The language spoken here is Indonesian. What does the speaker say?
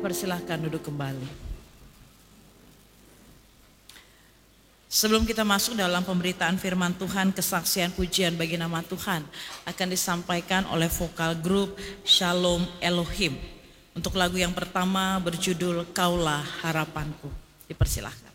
Dipersilahkan duduk kembali. Sebelum kita masuk dalam pemberitaan firman Tuhan, kesaksian pujian bagi nama Tuhan akan disampaikan oleh vokal grup Shalom Elohim. Untuk lagu yang pertama berjudul Kaulah Harapanku. Dipersilahkan.